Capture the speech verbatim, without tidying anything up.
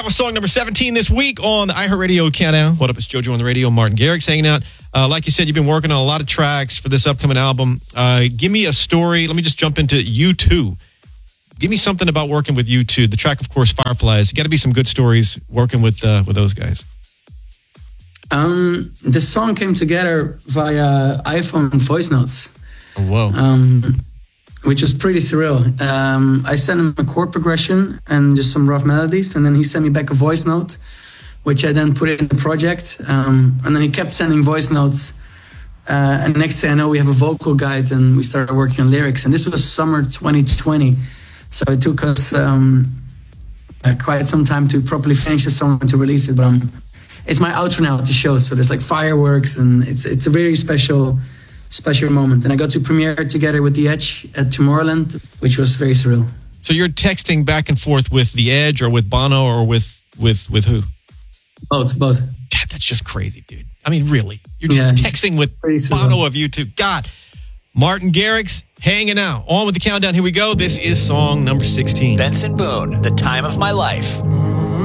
That was song number seventeen this week on the iHeartRadio Countdown. What up, it's JoJo on the radio. Martin Garrix hanging out. Uh, like you said, you've been working on a lot of tracks for this upcoming album. Uh, give me a story. Let me just jump into U two. Give me something about working with U two. The track, of course, Fireflies. You got to be some good stories working with uh, with those guys. Um, the song came together via iPhone voice notes. Oh, whoa. Um, which was pretty surreal. Um, I sent him a chord progression and just some rough melodies, and then he sent me back a voice note, which I then put in the project. Um, and then he kept sending voice notes. Uh, and next thing I know, we have a vocal guide, and we started working on lyrics. And this was summer twenty twenty. So it took us um, uh, quite some time to properly finish the song and to release it. But um, it's my outro now at the show. So there's like fireworks, and it's it's a very special... special moment. And I got to premiere together with The Edge at Tomorrowland, which was very surreal. So you're texting back and forth with The Edge or with Bono or with with with who? Both, both. God, that's just crazy, dude. I mean, really. You're just yeah, texting with Bono of U two. God. Martin Garrix hanging out. On with the countdown. Here we go. This is song number sixteen. Benson Boone, The Time of My Life.